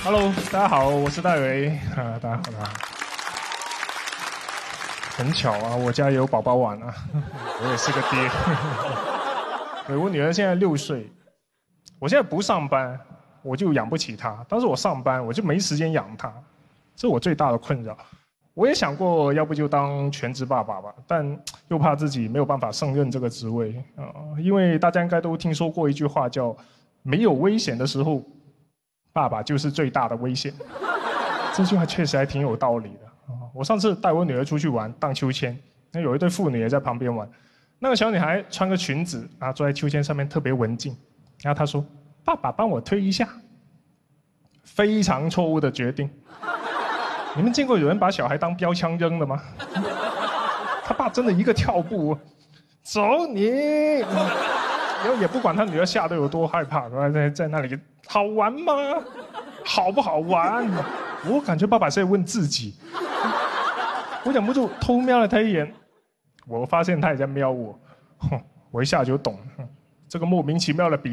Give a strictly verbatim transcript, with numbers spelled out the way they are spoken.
Hello， 大家好，我是戴维啊，大家好，大家好。很巧啊，我家也有宝宝碗啊，我也是个爹。对，我女儿现在六岁，我现在不上班，我就养不起她；但是我上班，我就没时间养她，这是我最大的困扰。我也想过，要不就当全职爸爸吧，但又怕自己没有办法胜任这个职位啊、呃，因为大家应该都听说过一句话叫“没有危险的时候，爸爸就是最大的危险”。这句话确实还挺有道理的啊、呃！我上次带我女儿出去玩荡秋千，那有一对父女也在旁边玩，那个小女孩穿个裙子啊，坐在秋千上面特别文静，然后她说：“爸爸帮我推一下。”非常错误的决定。你们见过有人把小孩当标枪扔的吗？他爸真的一个跳步，走你！然后也不管他女儿吓得有多害怕，在在那里好玩吗？好不好玩？我感觉爸爸是在问自己。我忍不住偷瞄了他一眼，我发现他也在瞄我，我一下就懂，这个莫名其妙的比